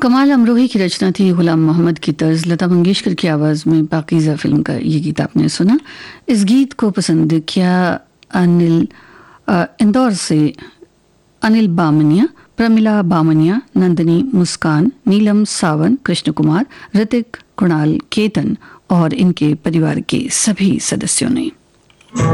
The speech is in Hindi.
कमाल अमरोही की रचना थी, गुलाम मोहम्मद की तर्ज, लता मंगेशकर की आवाज़ में पाकीज़ा फिल्म का ये गीत आपने सुना। इस गीत को पसंद किया इंदौर से अनिल बामनिया, प्रमिला बामनिया, नंदनी मुस्कान, नीलम सावन, कृष्ण कुमार, ऋतिक, कुणाल, केतन और इनके परिवार के सभी सदस्यों ने।